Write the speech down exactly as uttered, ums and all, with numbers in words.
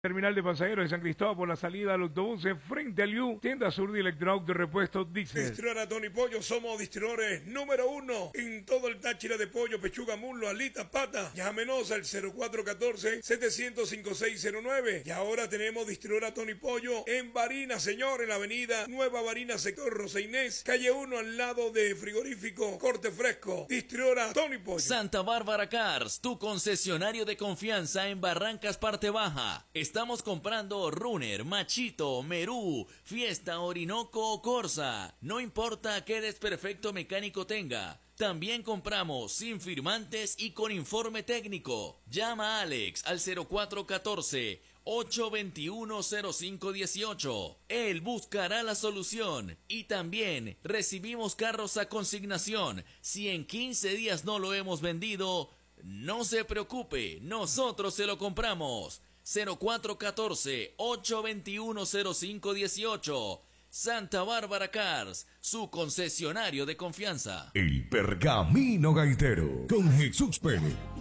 Terminal de pasajeros de San Cristóbal por la salida del autobús frente al U, tienda sur de Electroauto de repuesto dice. Distribuidora Tony Pollo, somos distribuidores número uno en todo el Táchira de pollo, pechuga, muslo, alita, pata. Llámenos al cero cuatro uno cuatro, siete cero cero, cinco seis cero nueve. Y ahora tenemos distribuidora Tony Pollo en Barinas, señor, en la avenida Nueva Barinas, sector Rosa Inés, calle uno, al lado de frigorífico Corte Fresco. Distribuidora Tony Pollo. Santa Bárbara Cars, tu concesionario de confianza en Barrancas Parte Baja. Estamos comprando Runner, Machito, Merú, Fiesta, Orinoco o Corsa. No importa qué desperfecto mecánico tenga. También compramos sin firmantes y con informe técnico. Llama a Alex al cero cuatro uno cuatro, ocho dos uno, cero cinco uno ocho. Él buscará la solución. Y también recibimos carros a consignación. Si en quince días no lo hemos vendido, no se preocupe, nosotros se lo compramos. cero cuatro uno cuatro, ocho dos uno, cero cinco uno ocho. Santa Bárbara Cars, su concesionario de confianza. El Pergamino Gaitero con Jesús Pérez.